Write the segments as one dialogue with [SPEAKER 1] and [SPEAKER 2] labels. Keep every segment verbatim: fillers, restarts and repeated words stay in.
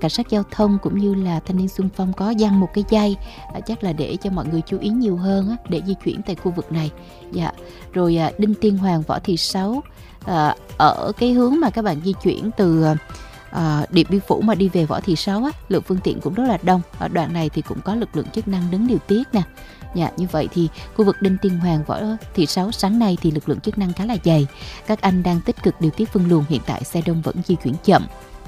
[SPEAKER 1] cảnh sát giao thông cũng như là thanh niên xung phong có giăng một cái dây, à, chắc là để cho mọi người chú ý nhiều hơn á, để di chuyển tại khu vực này. Dạ. Rồi à, Đinh Tiên Hoàng, Võ Thị Sáu, à, ở cái hướng mà các bạn di chuyển từ à, Điện Biên Phủ mà đi về Võ Thị Sáu á, lượng phương tiện cũng rất là đông. Ở đoạn này thì cũng có lực lượng chức năng đứng điều tiết nè. Dạ, như vậy thì khu vực Đinh Tiên Hoàng, Võ Thị Sáu sáng nay thì lực lượng chức năng khá là dày. Các anh đang tích cực điều tiết phân luồng, hiện tại xe đông vẫn di chuyển chậm.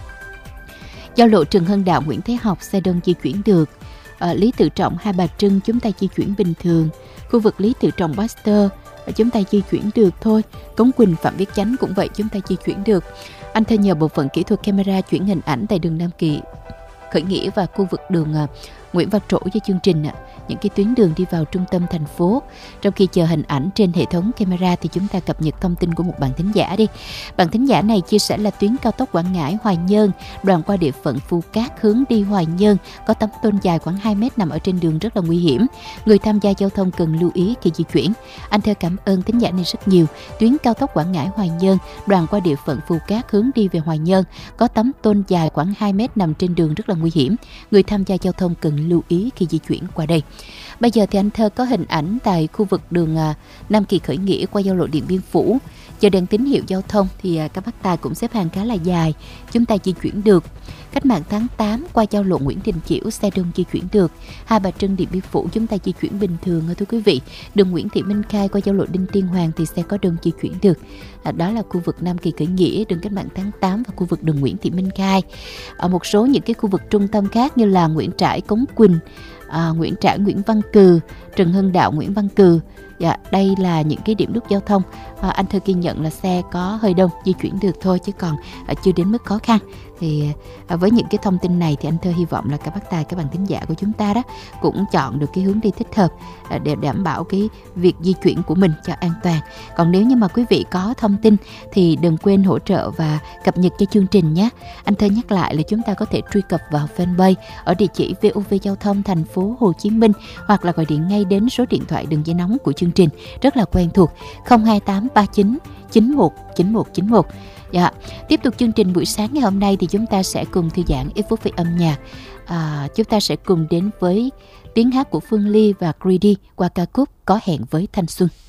[SPEAKER 1] Giao lộ Trần Hưng Đạo, Nguyễn Thế Học xe đông di chuyển được. À, Lý Tự Trọng, Hai Bà Trưng chúng ta di chuyển bình thường. Khu vực Lý Tự Trọng, Baxter chúng ta di chuyển được thôi. Cống Quỳnh, Phạm Viết Chánh cũng vậy, chúng ta di chuyển được. Anh thơ nhờ bộ phận kỹ thuật camera chuyển hình ảnh tại đường Nam Kỳ Khởi Nghĩa và khu vực đường uh, Nguyễn Văn Trỗi cho chương trình ạ. Những cái tuyến đường đi vào trung tâm thành phố. Trong khi chờ hình ảnh trên hệ thống camera thì chúng ta cập nhật thông tin của một bạn thính giả đi. Bạn thính giả này chia sẻ là tuyến cao tốc Quảng Ngãi Hoài Nhơn, đoạn qua địa phận Phú Cát hướng đi Hoài Nhơn có tấm tôn dài khoảng hai mét nằm ở trên đường rất là nguy hiểm. Người tham gia giao thông cần lưu ý khi di chuyển. Anh thơ cảm ơn thính giả này rất nhiều. Tuyến cao tốc Quảng Ngãi Hoài Nhơn, đoạn qua địa phận Phú Cát hướng đi về Hoài Nhơn có tấm tôn dài khoảng hai mét nằm trên đường rất là nguy hiểm. Người tham gia giao thông cần lưu ý khi di chuyển qua đây. Bây giờ thì anh thơ có hình ảnh tại khu vực đường à, Nam Kỳ Khởi Nghĩa qua giao lộ Điện Biên Phủ. Chờ đèn tín hiệu giao thông thì à, các bác tài cũng xếp hàng khá là dài, chúng ta di chuyển được. Cách mạng tháng tám qua giao lộ Nguyễn Đình Chiểu xe đông di chuyển được. Hai Bà Trưng, Điện Biên Phủ chúng ta di chuyển bình thường thưa quý vị. Đường Nguyễn Thị Minh Khai qua giao lộ Đinh Tiên Hoàng thì xe có đông di chuyển được. À, đó là khu vực Nam Kỳ Khởi Nghĩa, đường Cách mạng tháng tám và khu vực đường Nguyễn Thị Minh Khai. Ở một số những cái khu vực trung tâm khác như là Nguyễn Trãi, Cống Quỳnh, À, Nguyễn Trãi, Nguyễn Văn Cừ, Trần Hưng Đạo, Nguyễn Văn Cừ. Dạ, đây là những cái điểm nút giao thông. À, anh thơ ghi nhận là xe có hơi đông, di chuyển được thôi chứ còn à, chưa đến mức khó khăn. Thì à, với những cái thông tin này thì anh thơ hy vọng là các bác tài, các bạn thính giả của chúng ta đó cũng chọn được cái hướng đi thích hợp à, để đảm bảo cái việc di chuyển của mình cho an toàn. Còn nếu như mà quý vị có thông tin thì đừng quên hỗ trợ và cập nhật cho chương trình nhé. Anh thơ nhắc lại là chúng ta có thể truy cập vào fanpage ở địa chỉ vê o vê Giao thông thành phố Hồ Chí Minh hoặc là gọi điện ngay đến số điện thoại đường dây nóng của chương trình rất là quen thuộc không hai tám ba chín chín một chín một chín một. Dạ. Tiếp tục chương trình buổi sáng ngày hôm nay thì chúng ta sẽ cùng thư giãn ít phút về âm nhạc. À, chúng ta sẽ cùng đến với tiếng hát của Phương Ly và Greedy qua ca khúc Có Hẹn Với Thanh Xuân.